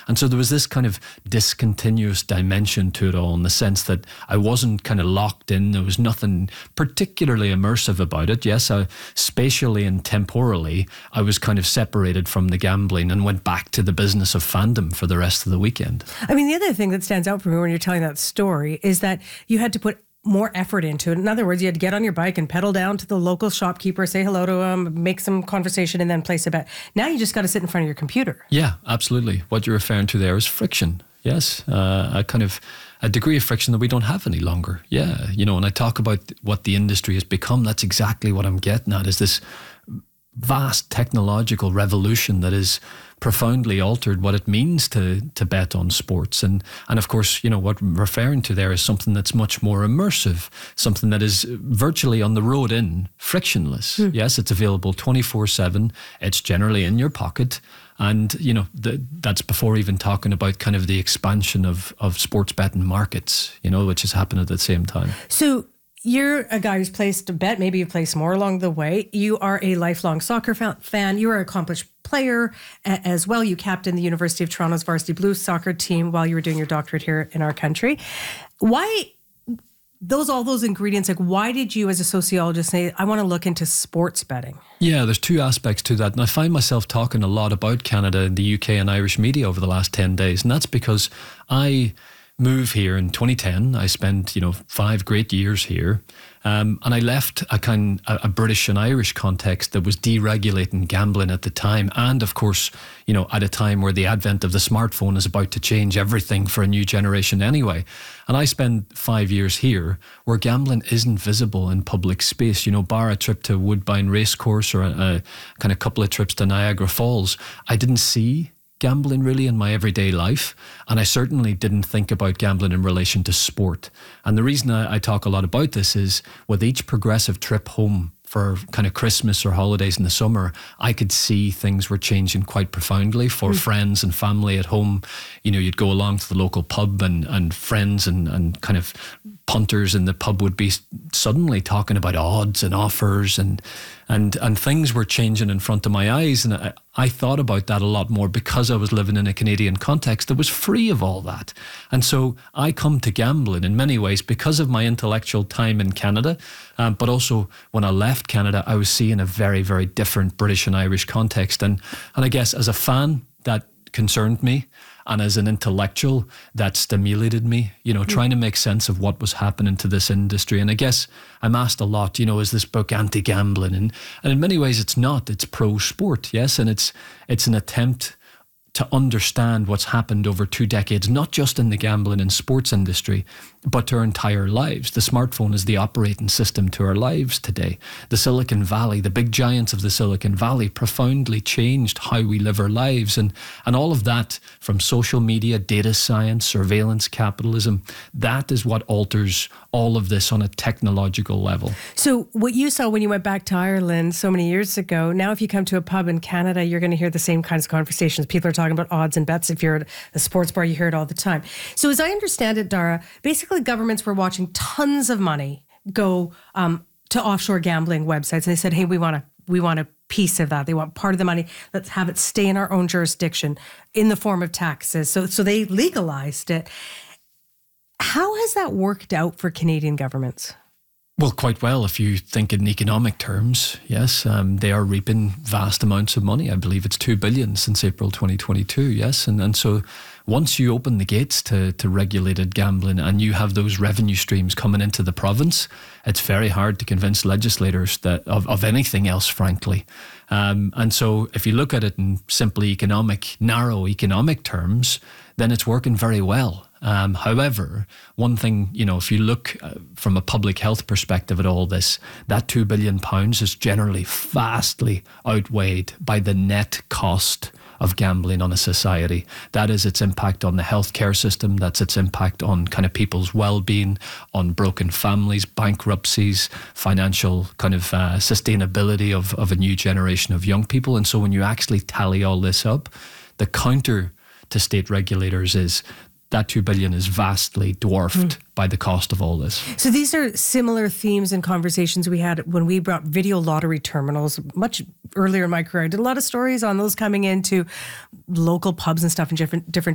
And so there was this kind of discontinuous dimension to it all, in the sense that I wasn't kind of locked in. There was nothing particularly immersive about it. Yes, spatially and temporally, I was kind of separated from the gambling and went back to the business of fandom for the rest of the weekend. I mean, the other thing that stands out for me when you're telling that story is that you had to put more effort into it. In other words, you had to get on your bike and pedal down to the local shopkeeper, say hello to him, make some conversation, and then place a bet. Now you just got to sit in front of your computer. Yeah, absolutely. What you're referring to there is friction. Yes, a degree of friction that we don't have any longer. Yeah, when I talk about what the industry has become, that's exactly what I'm getting at, is this vast technological revolution that has profoundly altered what it means to bet on sports. And of course, what I'm referring to there is something that's much more immersive, something that is virtually on the road in, frictionless. Yes, it's available 24/7. It's generally in your pocket. And, that's before even talking about kind of the expansion of sports betting markets, which has happened at the same time. So you're a guy who's placed a bet. Maybe you placed more along the way. You are a lifelong soccer fan. You are an accomplished player as well. You captained the University of Toronto's varsity blues soccer team while you were doing your doctorate here in our country. Why all those ingredients? Like, why did you, as a sociologist, say, I want to look into sports betting? Yeah, there's two aspects to that. And I find myself talking a lot about Canada and the UK and Irish media over the last 10 days. And that's because I moved here in 2010. I spent, 5 great years here. And I left a British and Irish context that was deregulating gambling at the time. And of course, at a time where the advent of the smartphone is about to change everything for a new generation anyway. And I spent 5 years here where gambling isn't visible in public space, bar a trip to Woodbine Racecourse or a kind of couple of trips to Niagara Falls. I didn't see gambling really in my everyday life, and I certainly didn't think about gambling in relation to sport. And the reason I talk a lot about this is with each progressive trip home for kind of Christmas or holidays in the summer, I could see things were changing quite profoundly for friends and family at home. You'd go along to the local pub and friends and kind of punters in the pub would be suddenly talking about odds and offers and things were changing in front of my eyes. And I thought about that a lot more because I was living in a Canadian context that was free of all that. And so I come to gambling in many ways because of my intellectual time in Canada. But also when I left Canada, I was seeing a very, very different British and Irish context. And I guess as a fan, that concerned me. And as an intellectual, that stimulated me, trying to make sense of what was happening to this industry. And I guess I'm asked a lot, is this book anti-gambling? And in many ways it's not. It's pro-sport, yes? And it's an attempt to understand what's happened over 2 decades, not just in the gambling and sports industry, but to our entire lives. The smartphone is the operating system to our lives today. The Silicon Valley, the big giants of the Silicon Valley profoundly changed how we live our lives. And all of that from social media, data science, surveillance capitalism, that is what alters all of this on a technological level. So what you saw when you went back to Ireland so many years ago, now if you come to a pub in Canada, you're going to hear the same kinds of conversations. People are talking about odds and bets. If you're at a sports bar, you hear it all the time. So as I understand it, Dara, basically governments were watching tons of money go to offshore gambling websites. And they said, hey, we want a piece of that. They want part of the money. Let's have it stay in our own jurisdiction in the form of taxes. So they legalized it. How has that worked out for Canadian governments? Well, quite well, if you think in economic terms, yes. They are reaping vast amounts of money. I believe it's $2 billion since April 2022, yes. And so once you open the gates to regulated gambling and you have those revenue streams coming into the province, it's very hard to convince legislators that of anything else, frankly. And so if you look at it in simply narrow economic terms, then it's working very well. However, one thing, if you look from a public health perspective at all this, that £2 billion is generally vastly outweighed by the net cost of gambling on a society. That is its impact on the healthcare system. That's its impact on kind of people's well-being, on broken families, bankruptcies, financial kind of sustainability of a new generation of young people. And so when you actually tally all this up, the counter to state regulators is that $2 billion is vastly dwarfed by the cost of all this. So these are similar themes and conversations we had when we brought video lottery terminals much earlier in my career. I did a lot of stories on those coming into local pubs and stuff in different